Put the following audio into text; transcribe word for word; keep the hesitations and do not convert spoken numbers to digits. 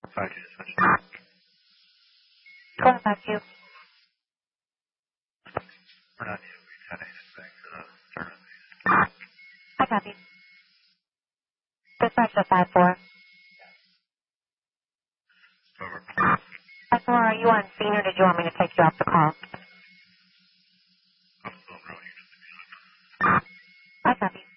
five two dispatch. Going back to you. We're not you. We had anything for the service. I copy. Dispatch to five four. Over. five four, are you on scene or did you want me to take you off the call? I'm still really. I copy.